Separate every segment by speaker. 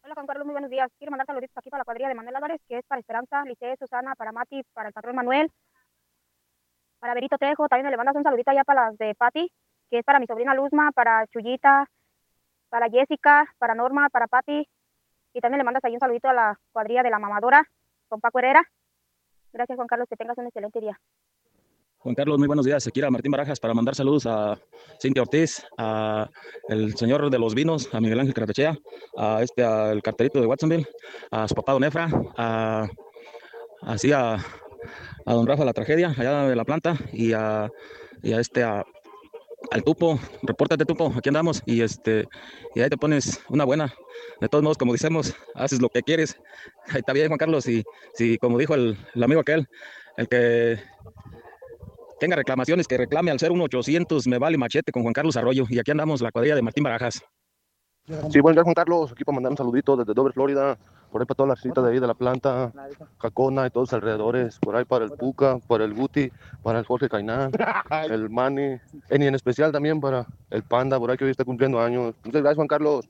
Speaker 1: Hola Juan Carlos, muy buenos días. Quiero mandar saluditos aquí para la cuadrilla de Manuel Álvarez, que es para Esperanza, Lice, Susana, para Mati, para el patrón Manuel, para Berito Trejo. También le mandas un saludito allá para las de Pati, que es para mi sobrina Luzma, para Chuyita, para Jessica, para Norma, para Pati. Y también le mandas ahí un saludito a la cuadrilla de la mamadora, con Paco Herrera. Gracias Juan Carlos, que tengas un excelente día.
Speaker 2: Juan Carlos, muy buenos días. Aquí era Martín Barajas para mandar saludos a Cintia Ortiz, a el señor de los vinos, a Miguel Ángel Cartechea, al carterito de Watsonville, a su papá Don Efra, así a don Rafa La Tragedia, allá de la planta, al Tupo. Repórtate, Tupo, aquí andamos, y ahí te pones una buena. De todos modos, como decimos, haces lo que quieres. Ahí está bien, Juan Carlos, y si como dijo el amigo aquel, el que tenga reclamaciones, que reclame al 01800 me vale machete con Juan Carlos Arroyo. Y aquí andamos, la cuadrilla de Martín Barajas.
Speaker 3: Sí, buen día, Juan Carlos. Aquí para mandar un saludito desde Dover, Florida. Por ahí para toda la cita de ahí de la planta, Jacona y todos los alrededores. Por ahí para el Puca, para el Guti, para el Jorge Cainán, el Manny. Y en especial también para el Panda, por ahí que hoy está cumpliendo años. Muchas gracias, Juan Carlos.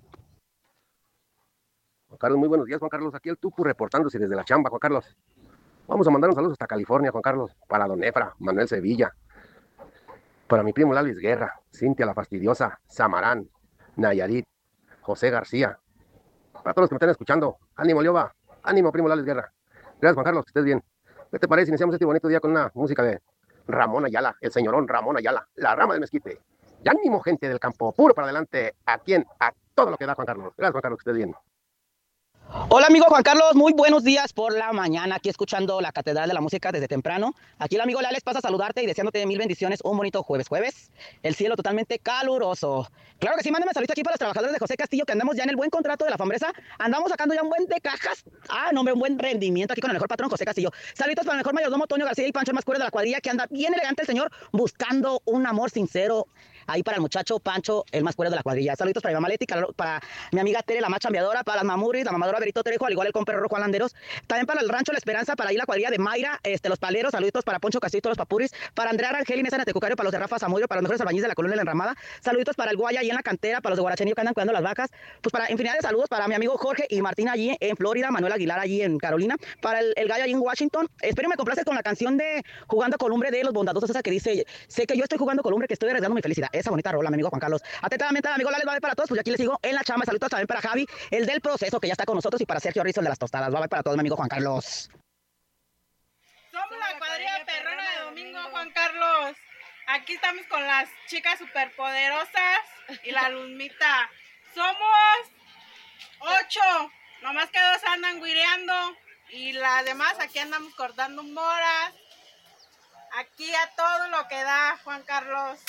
Speaker 4: Juan Carlos, muy buenos días, Juan Carlos. Aquí el Tupu reportándose desde la chamba, Juan Carlos. Vamos a mandar un saludo hasta California, Juan Carlos. Para Don Efra, Manuel Sevilla. Para mi primo Lalis Guerra, Cintia la Fastidiosa, Samarán, Nayarit, José García. Para todos los que me están escuchando, ánimo, Lioba. Ánimo, primo Lalis Guerra. Gracias, Juan Carlos, que estés bien. ¿Qué te parece si iniciamos este bonito día con una música de Ramón Ayala, el señorón Ramón Ayala, la rama del mezquite? Y ánimo, gente del campo, puro para adelante. ¿A quién? A todo lo que da, Juan Carlos. Gracias, Juan Carlos, que estés bien.
Speaker 5: Hola amigo Juan Carlos, muy buenos días por la mañana, aquí escuchando la Catedral de la Música desde temprano. Aquí el amigo Leales pasa a saludarte y deseándote mil bendiciones, un bonito jueves, el cielo totalmente caluroso. Claro que sí, mándame saludos aquí para los trabajadores de José Castillo, que andamos ya en el buen contrato de la Fambresa, andamos sacando ya un buen de cajas, no hombre, un buen rendimiento aquí con el mejor patrón José Castillo. Saludos para el mejor mayordomo Toño García y Pancho el más cuero de la cuadrilla, que anda bien elegante el señor, buscando un amor sincero. Ahí para el muchacho Pancho, el más cuero de la cuadrilla. Saluditos para mi mamá Leti, para mi amiga Tere, la más chambeadora, para las mamuris, la mamadora Berito Trejo, al igual el comperro Juan Landeros. También para el rancho La Esperanza, para ahí la cuadrilla de Mayra, los paleros. Saluditos para Poncho Castillo, los papuris. Para Andrea Rangel y Nesa Natecucario, para los de Rafa Zamudio, para los mejores albañiles de la colonia de la Enramada. Saluditos para el Guaya ahí en la cantera, para los de Guarachenillo que andan cuidando las vacas. Pues para infinidad de saludos para mi amigo Jorge y Martín allí en Florida, Manuel Aguilar allí en Carolina, para el gallo allí en Washington. Espero me complaces con la canción de Jugando a Columbre de Los Bondadosos, esa que dice: sé que yo estoy jugando columbre, que estoy arriesgando mi felicidad. Esa bonita rola, mi amigo Juan Carlos. Atentamente al amigo Lales, vale para todos, pues aquí les sigo en la chamba. Saludos también para Javi, el del proceso, que ya está con nosotros, y para Sergio Rizzo, el de las tostadas. Vale para todos, mi amigo Juan Carlos.
Speaker 6: Somos la cuadrilla perrona de domingo, Juan Carlos. Aquí estamos con las chicas superpoderosas y la Luzmita. Somos 8, nomás que 2 andan guireando y las demás aquí andamos cortando moras. Aquí a todo lo que da, Juan Carlos.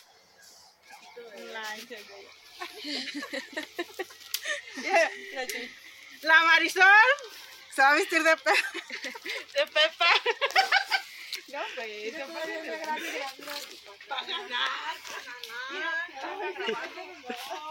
Speaker 6: La Marisol se va a vestir de Pepa. No, pues, para ganar.